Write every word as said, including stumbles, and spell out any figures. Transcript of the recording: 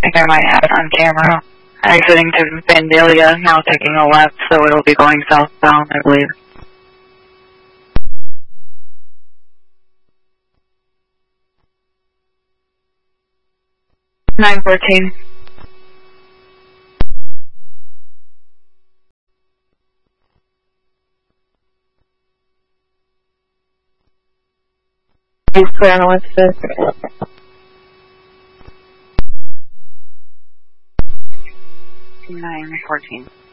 think I might have it on camera. Exiting to Vandalia, now taking a left, so it'll be going southbound, I believe. nine fourteen. Please clear on West Fifth. nine fourteen.